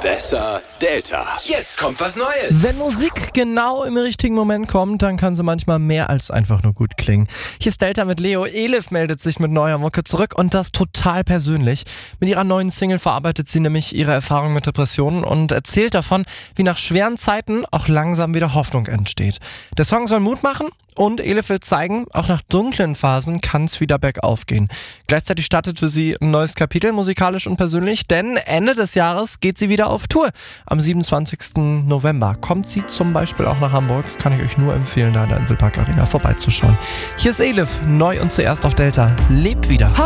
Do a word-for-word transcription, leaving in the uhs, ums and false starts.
Besser Delta. Jetzt kommt was Neues. Wenn Musik genau im richtigen Moment kommt, dann kann sie manchmal mehr als einfach nur gut klingen. Hier ist Delta mit Leo. Elif meldet sich mit neuer Mucke zurück und das total persönlich. Mit ihrer neuen Single verarbeitet sie nämlich ihre Erfahrung mit Depressionen und erzählt davon, wie nach schweren Zeiten auch langsam wieder Hoffnung entsteht. Der Song soll Mut machen und Elif will zeigen, auch nach dunklen Phasen kann es wieder bergauf gehen. Gleichzeitig startet für sie ein neues Kapitel, musikalisch und persönlich, denn Ende des Jahres geht sie wieder auf Tour. Am siebenundzwanzigsten November kommt sie zum Beispiel auch nach Hamburg. Kann ich euch nur empfehlen, da in der Inselpark Arena vorbeizuschauen. Hier ist Elif, neu und zuerst auf Delta. Lebt wieder!